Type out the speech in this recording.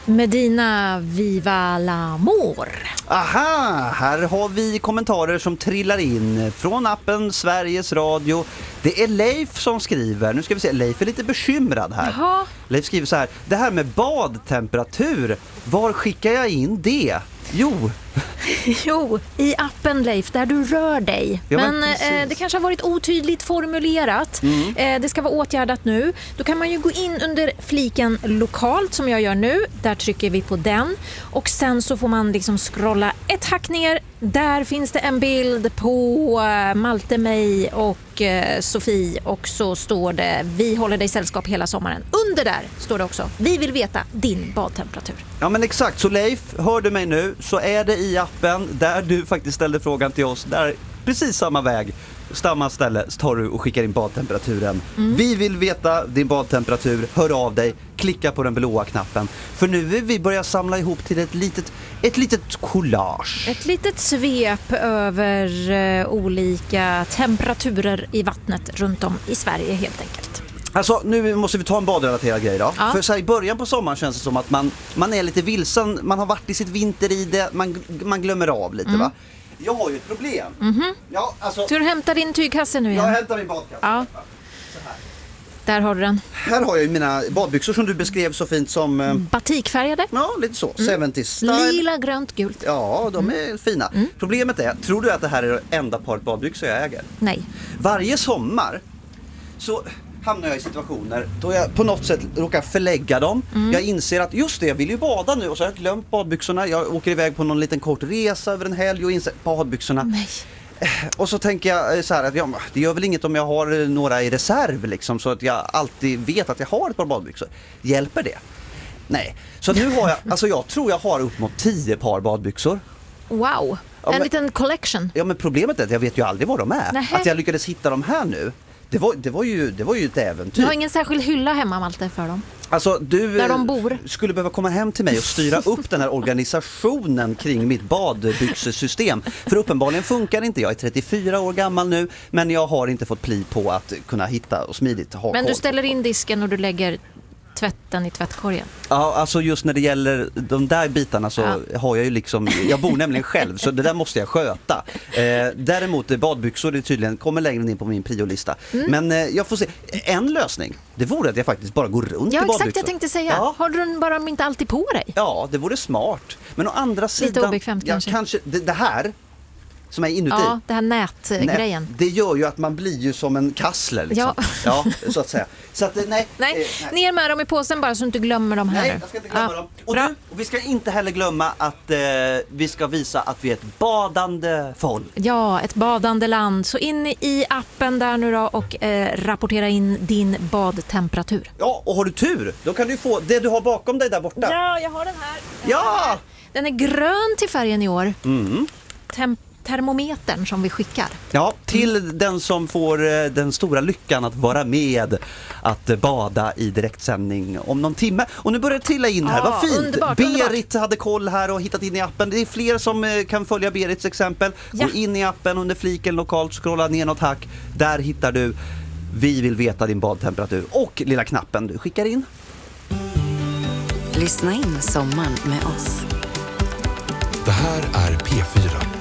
Medina Viva l'Amour. Aha, här har vi kommentarer som trillar in från appen Sveriges Radio. Det är Leif som skriver. Nu ska vi se, Leif är lite bekymrad här. Jaha. Leif skriver så här: det här med badtemperatur, var skickar jag in det? Jo, i appen Leif, där du rör dig. Ja, men det kanske har varit otydligt formulerat. Det ska vara åtgärdat nu. Då kan man ju gå in under fliken lokalt som jag gör nu. Där trycker vi på den. Och sen så får man liksom scrolla ett hack ner. Där finns det en bild på Malte, mig och Sofie. Och så står det: vi håller dig sällskap hela sommaren. Under där står det också: vi vill veta din badtemperatur. Ja, men exakt. Så Leif, hör du mig nu, så är det i appen där du faktiskt ställde frågan till oss. Där precis samma väg, samma ställe, tar du och skickar in badtemperaturen. Vi vill veta din badtemperatur. Hör av dig, klicka på den blåa knappen. För nu vill vi börja samla ihop till ett litet collage. Ett litet svep över olika temperaturer i vattnet runt om i Sverige helt enkelt. Alltså, nu måste vi ta en badrelaterad grej då. Ja. För så här, i början på sommaren känns det som att man är lite vilsen. Man har varit i sitt vinter i det. Man glömmer av lite, va? Jag har ju ett problem. Ja, alltså, Så du hämtar din tygkasse nu igen? jag hämtar min badkasse. Ja. Så här. Där har du den. Här har jag ju mina badbyxor som du beskrev så fint som... Batikfärgade? Ja, lite så. 70 style. Lila, grönt, gult. Ja, de är fina. Problemet är, tror du att det här är det enda paret badbyxor jag äger? Nej. Varje sommar så hamnar jag i situationer då jag på något sätt råkar förlägga dem. Jag inser att just det, jag vill ju bada nu och så har jag glömt badbyxorna. Jag åker iväg på någon liten kort resa över en helg och inser badbyxorna. Nej. Och så tänker jag så här att det gör väl inget om jag har några i reserv liksom, så att jag alltid vet att jag har ett par badbyxor. Hjälper det? Nej. Så nu har jag tror jag har upp mot 10 par badbyxor. Wow. Ja, En liten collection. Ja, men problemet är att jag vet ju aldrig vad de är. Nähä. Att jag lyckades hitta dem här nu. Det var ju ett äventyr. Du har ingen särskild hylla hemma, Malte, för dem? Alltså, du där de bor. Skulle behöva komma hem till mig och styra upp den här organisationen kring mitt badbyxesystem. För uppenbarligen funkar inte. Jag är 34 år gammal nu, men jag har inte fått pli på att kunna hitta och smidigt ha Men koll. du ställer in disken och du lägger tvätten i tvättkorgen? Ja, alltså just när det gäller de där bitarna så har jag ju liksom, jag bor nämligen själv så det där måste jag sköta. Däremot badbyxor, det tydligen kommer längre in på min priolista. Men jag får se, en lösning, det vore att jag faktiskt bara går runt i badbyxor. Ja, exakt, jag tänkte säga. Ja. Har du den bara inte alltid på dig? Ja, det vore smart. Men å andra sidan... Lite obekvämt kanske. Det här som är inuti. Ja, det här nätgrejen. Det gör ju att man blir ju som en kassler liksom. Ja, så att säga. Så att nej. Ner med dem i påsen bara så du inte glömmer dem här. Nej, jag ska inte glömma dem. Och vi ska inte heller glömma att vi ska visa att vi är ett badande folk. Ja, ett badande land. Så in i appen där nu då och rapportera in din badtemperatur. Ja, och har du tur, då kan du få det du har bakom dig där borta. Ja, jag har den här. Ja! Den är grön till färgen i år. Termometern som vi skickar. Ja, till den som får den stora lyckan att vara med att bada i direktsändning om någon timme. Och nu börjar det trilla in här, vad fint. Underbart, Berit hade koll här och hittat in i appen. Det är fler som kan följa Berits exempel. Ja. Gå in i appen under fliken lokalt, scrolla ner något hack. Där hittar du vi vill veta din badtemperatur och lilla knappen du skickar in. Lyssna in sommaren med oss. Det här är P4.